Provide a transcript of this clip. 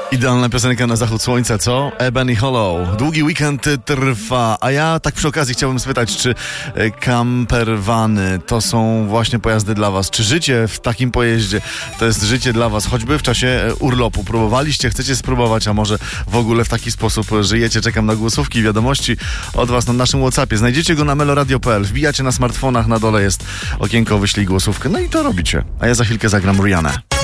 Idealna piosenka na zachód słońca, co? Ebony Hollow. Długi weekend trwa, a ja tak przy okazji chciałbym spytać, czy campervany to są właśnie pojazdy dla was? Czy życie w takim pojeździe to jest życie dla was, choćby w czasie urlopu? Próbowaliście, chcecie spróbować, a może w ogóle w taki sposób żyjecie? Czekam na głosówki i wiadomości od was na naszym WhatsAppie. Znajdziecie go na meloradio.pl, wbijacie na smartfonach, na dole jest okienko, wyślij głosówkę, no i to robicie. A ja za chwilkę zagram Rihannę.